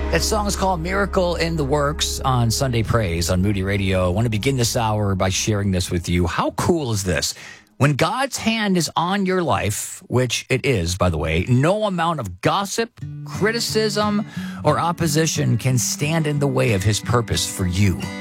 That song is called Miracle in the Works on Sunday Praise on Moody Radio. I want to begin this hour by sharing this with you. How cool is this? When God's hand is on your life, which it is, by the way, no amount of gossip, criticism, or opposition can stand in the way of his purpose for you.